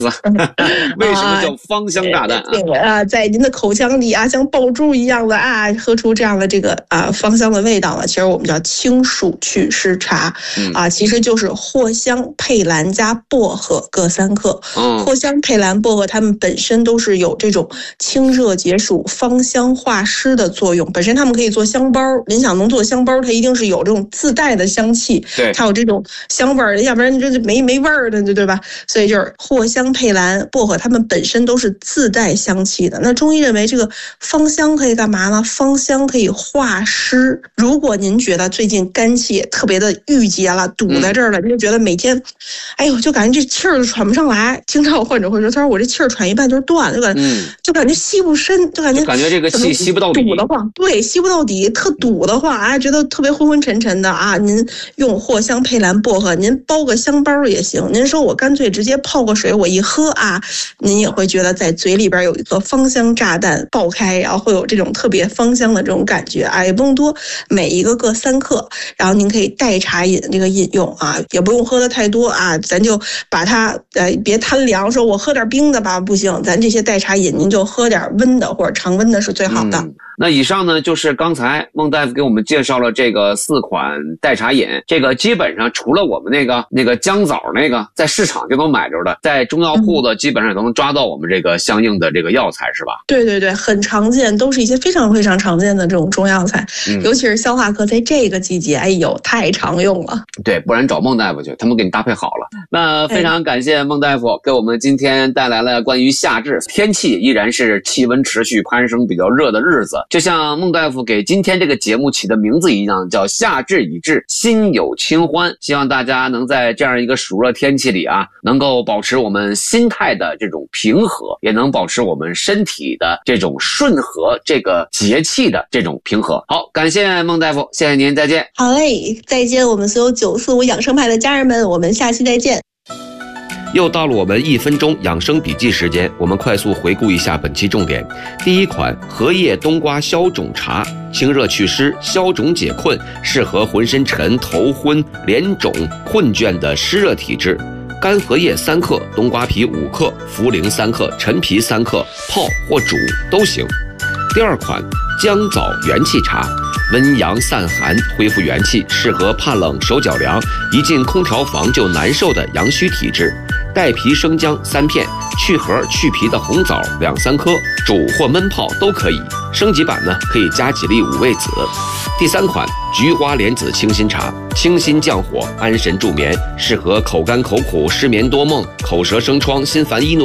为什么叫芳香炸弹在您的口腔里啊，像爆珠一样的啊，喝出这样的这个芳香的味道了。其实我们叫清暑祛湿茶其实就是藿香、佩兰加薄荷各3克。藿香、佩兰、薄荷它们本身都是有这种清热解暑、芳香化湿的作用。本身它们可以做香包，您想能做香包，它一定是有这种自带的香气， 对， 它有这种香味儿，要不然这没味儿的，对吧？所以就是藿香、佩兰、薄荷，它们本身都是自带香气的。那中医认为这个芳香可以干嘛呢？芳香可以化湿。如果您觉得最近肝气特别的郁结了，堵在这儿了，您就觉得每天，哎呦，就感觉这气儿喘不上来。经常有患者会说，他说我这气儿喘一半就断，就感觉吸不深，就感觉这个气吸不到底， 堵得慌，对，吸不到底，特堵得慌觉得特别昏昏沉沉的您用藿香、佩兰、薄荷，您包个香包也行。您说我干脆直接泡个水，我一喝您也会觉得在嘴里边有一个芳香炸弹爆开，然后会有这种特别芳香的这种感觉也不用多，每一个各3克，然后您可以代茶饮这个饮用也不用喝的太多咱就把它别贪凉，说我喝点冰的吧，不行，咱这些代茶饮您就喝点温的或者常温的是最好的。 那以上呢就是刚才孟大夫给我们介绍了这个4款代茶饮，这个基本上除了我们那个姜枣在市场就能买着的，在中药铺子基本上都能抓到我们这个相应的这个药材，是吧？对对对，很常见，都是一些非常非常常见的这种中药材，尤其是消化科在这个季节，哎呦，太常用了。 对，不然找孟大夫去，他们给你搭配好了。那非常感谢孟大夫给我们今天带来了关于夏至，天气依然是气温持续攀升比较热的日子，就像孟大夫给今天这个节目起的名字一样，叫夏至已至，心有清欢。希望大家能在这样一个暑热天气里能够保持我们心态的这种平和，也能保持我们身体的这种顺和，这个节气的这种平和。好，感谢孟大夫，谢谢您，再见。 好嘞，再见，我们所有945养生派的家人们，我们下期再见。 又到了我们1分钟养生笔记时间，我们快速回顾一下本期重点。第1款荷叶冬瓜消肿茶，清热祛湿，消肿解困，适合浑身沉、头昏、脸肿、困倦的湿热体质。干荷叶3克，冬瓜皮5克，茯苓3克，陈皮3克，泡或煮都行。第2款姜枣元气茶，温阳散寒，恢复元气，适合怕冷、手脚凉、一进空调房就难受的阳虚体质。带皮生姜3片，去核去皮的红枣2-3颗，煮或焖泡都可以。升级版呢，可以加几粒五味子。第3款菊花莲子清心茶，清心降火，安神助眠，适合口干口苦、失眠多梦、口舌生疮、心烦易怒